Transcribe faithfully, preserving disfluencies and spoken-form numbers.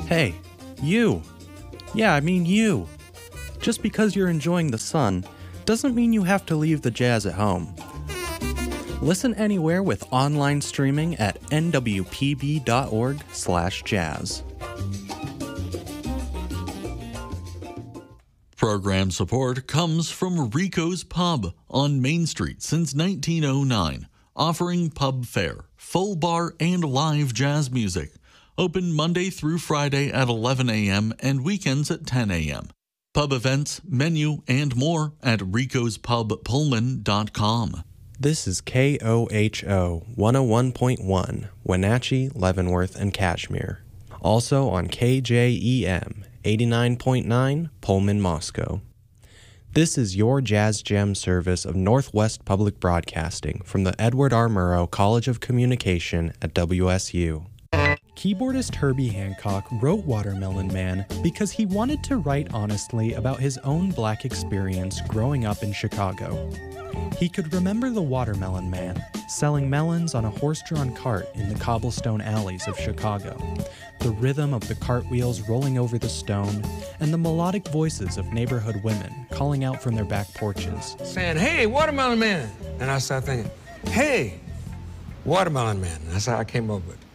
Hey, you. Yeah, I mean you. Just because you're enjoying the sun doesn't mean you have to leave the jazz at home. Listen anywhere with online streaming at n w p b dot org slash jazz. Program support comes from Rico's Pub on Main Street since nineteen oh nine, offering pub fare, full bar, and live jazz music. Open Monday through Friday at eleven a.m. and weekends at ten a.m. Pub events, menu, and more at ricos pub pullman dot com. This is K O H O one oh one point one, Wenatchee, Leavenworth, and Kashmir. Also on K J E M eighty-nine point nine, Pullman, Moscow. This is your Jazz Jam service of Northwest Public Broadcasting from the Edward R. Murrow College of Communication at W S U. Keyboardist Herbie Hancock wrote Watermelon Man because he wanted to write honestly about his own black experience growing up in Chicago. He could remember the Watermelon Man, selling melons on a horse-drawn cart in the cobblestone alleys of Chicago, the rhythm of the cartwheels rolling over the stone, and the melodic voices of neighborhood women calling out from their back porches, saying, "Hey, Watermelon Man!" And I started thinking, "Hey, Watermelon Man." That's how I came up with it.